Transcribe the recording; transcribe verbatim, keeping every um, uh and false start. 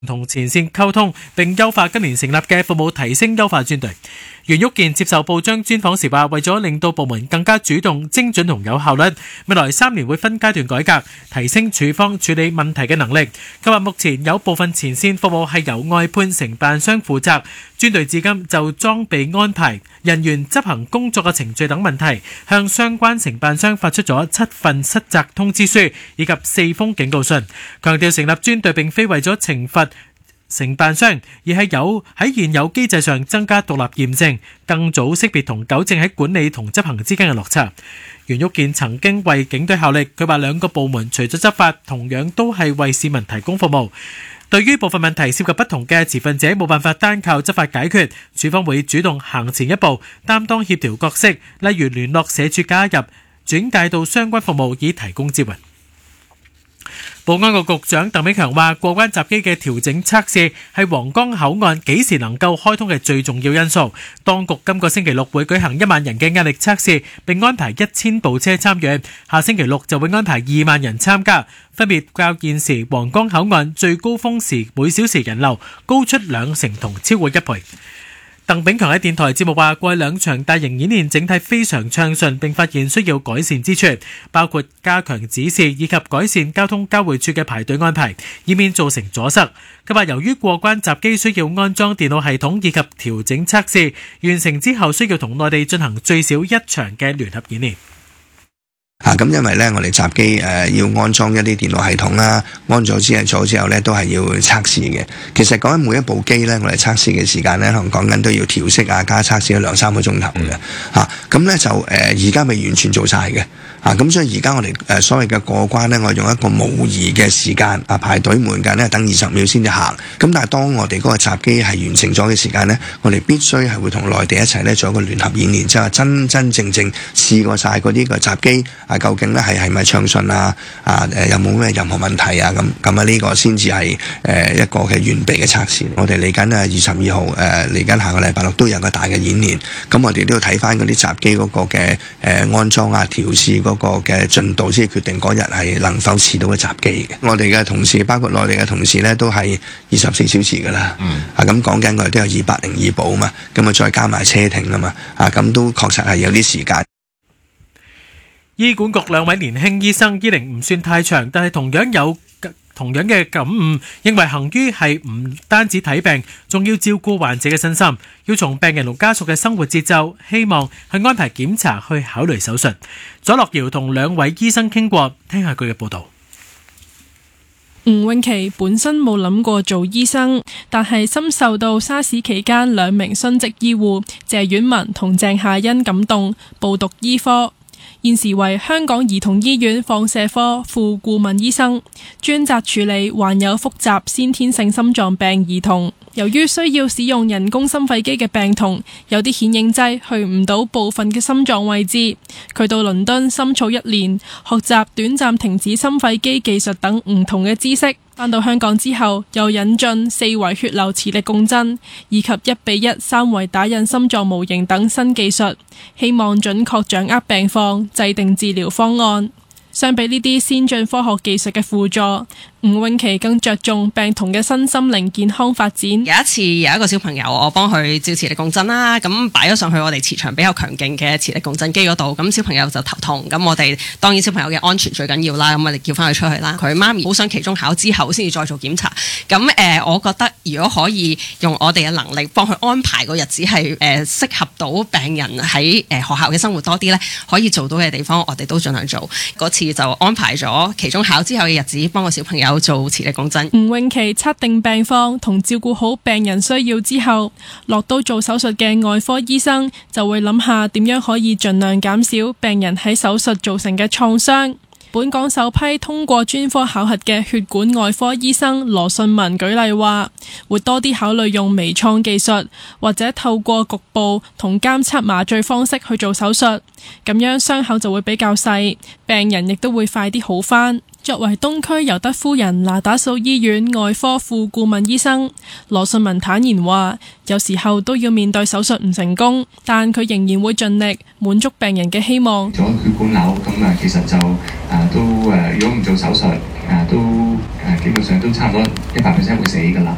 同前線溝通，並優化今年成立嘅服務提升優化專隊。袁旭健接受報章專訪時話，為咗令到部門更加主動、精準同有效率，未來三年會分階段改革，提升處方處理問題嘅能力。佢話目前有部分前線服務係由外判承辦商負責，專隊至今就裝備安排、人員執行工作嘅程序等問題，向相關承辦商發出咗七份失責通知書以及四封警告信，強調成立專隊並非為咗懲罰承辦商，而係有喺現有機制上增加獨立驗證，更早識別同糾正喺管理同執行之間嘅落差。袁旭健曾經為警隊效力，佢話兩個部門除咗執法，同樣都係為市民提供服務。對於部分問題涉及不同嘅持份者冇辦法單靠執法解決，處方會主動行前一步，擔當協調角色，例如聯絡社署加入，轉介到相關服務以提供支援。保安局局長鄧炳強話，過關閘機嘅調整測試係皇崗口岸幾時能夠開通嘅最重要因素。當局今個星期六會舉行一萬人嘅壓力測試，並安排一千部車參與。下星期六就會安排二萬人參加，分別較現時皇崗口岸最高峰時每小時人流高出兩成同超過一倍。鄧炳強喺電台節目話，過去兩場大型演練整體非常暢順，並發現需要改善之處，包括加強指示以及改善交通交匯處嘅排隊安排，以免造成阻塞。佢話由於過關閘機需要安裝電腦系統以及調整測試，完成之後需要同內地進行最少一場嘅聯合演練。 啊，咁因為咧，我哋閘機誒要安裝一啲電腦系統啦，安咗之後咗之後咧，都係要測試嘅。其實講緊每一部機咧，我哋測試嘅時間咧，可能講緊都要調色啊，加測試咗兩三個鐘頭嘅。嚇，咁咧就誒而家未完全做晒嘅。啊，咁所以而家我哋誒所謂嘅過關咧，我用一個模擬嘅時間啊，排隊門間咧等二十秒先至行。咁但係當我哋嗰個閘機係完成咗嘅時間咧，我哋必須係會同內地一齊咧做一個聯合演練，即係真真正正試過晒嗰啲個閘機啊，究竟咧係係咪暢順啊？啊誒有冇咩任何問題啊？咁咁啊呢個先至係誒一個嘅完備嘅測試。我哋嚟緊啊二十二號誒嚟緊下個禮拜六都有個大嘅演練，咁我哋都要睇翻嗰啲閘機嗰個嘅誒安裝啊調試嗰個嘅進度，先決定嗰日係能否試到嘅閘機嘅。我哋嘅同事包括內地嘅同事咧，都係二十四小時噶啦。嗯。啊咁講緊我哋都有二百零二部啊嘛，咁啊再加埋車停啊嘛，啊咁都確實係有啲時間。 醫管局兩位年輕醫生醫齡唔算太長，但係同樣有同樣嘅感悟，認為行於係唔單止睇病，仲要照顧患者嘅身心，要從病人同家屬嘅生活節奏，希望去安排檢查，去考慮手術。左樂堯同兩位醫生傾過，聽下佢嘅報導。 吳永琪本身冇諗過做醫生，但係深受到沙士期間兩名殉職醫護謝婉文同鄭夏欣感動，報讀醫科。現時為香港兒童醫院放射科副顧問醫生，專責處理患有複雜先天性心臟病兒童。由於需要使用人工心肺機嘅病童，有啲顯影劑去唔到部分嘅心臟位置，佢到倫敦深造一年，學習短暫停止心肺機技術等唔同嘅知識。返到香港之後，又引進四維血流磁力共振以及一比一三維打印心臟模型等新技術，希望準確掌握病況，制定治療方案。相比呢啲先進科學技術嘅輔助，吳永琪更着重病童嘅身心靈健康發展。 有一次有一個小朋友，我幫佢照磁力共振啦，咁擺咗上去我哋磁場比較強勁嘅磁力共振機嗰度，咁小朋友就頭痛，咁我哋當然小朋友嘅安全最緊要啦，咁我哋叫翻佢出去啦。佢媽咪好想期中考之後先至再做檢查，咁誒、呃，我覺得如果可以用我哋嘅能力幫佢安排個日子係誒適合到病人喺誒、呃、學校嘅生活多啲咧，可以做到嘅地方，我哋都盡量做。嗰次就安排咗期中考之後嘅日子，幫個小朋友做磁力共振。 吳永琪測定病況同照顧好病人需要之後，落刀做手術嘅外科醫生就會諗下點樣可以盡量減少病人喺手術造成嘅創傷。本港首批通過專科考核嘅血管外科醫生羅信文舉例話，會多啲考慮用微創技術，或者透過局部同監測麻醉方式去做手術，咁樣傷口就會比較細，病人亦都會快啲好返。作為東區尤德夫人那打素醫院外科副顧問醫生，羅信文坦言話，有時候都要面對手術唔成功，但佢仍然會盡力滿足病人嘅希望。 做血管瘤咁啊，其實就啊都誒，如果唔做手術啊，都誒基本上都差唔多一百 percent 會死㗎啦。